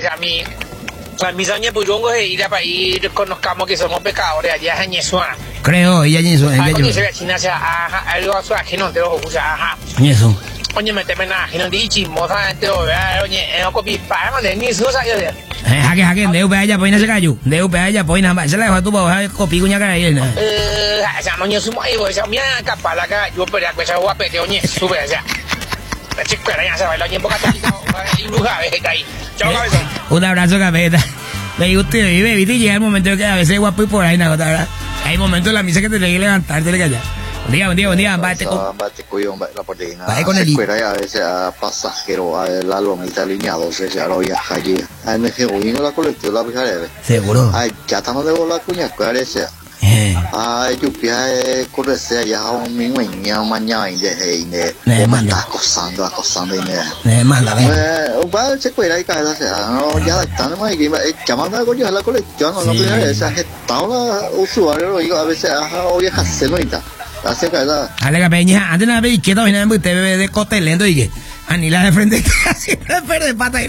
a mis años pues yo voy a ir para ir conozcamos que somos pecadores allá en Yesuana. Creo, ella ni eso, ella yo. Se ve China se algo su ajeno de ojo, ajá. Eso. Oye, me te pena, no di chismosa, te lo vea, oye, no copy para, de ni eso ya de. Hake, de UPA ella pues no se cayó. De UPA ella pues nada más, se la dejó tu para copy cuña cara ahí. Ya no yo sumo ahí, pues mira capaz la cara, yo pero pues guapete, oye, sube allá. La chica ya se baila oye, boca y bruja, ve ahí. Chao, cabezón. Un abrazo, cabeza. Me usted vive, viste, y llega el momento que a veces guapo y por ahí nada, ¿verdad? Hay momentos en la misa que te tenés que levantarte de allá. Buen día, bate con la proteína. Vaya con el a veces a pasajero, a la lomita alineado, se lo viaja allí. A mí que hoy no la colectiva la viajaré. Seguro. Ay, ya estamos de bola cuña, parece. Ay, yo pienso correr ya un minuto mañana y de me está acosando y me manda va se cuida y cada sea no ya están más que llamando a coño a la colección no piensa esa gestado la usuario a veces hoy es hacerlo y tal hace cada ale peña antes nada de izquierda viene usted bebé de cotelento y que anila de frente haciendo de pata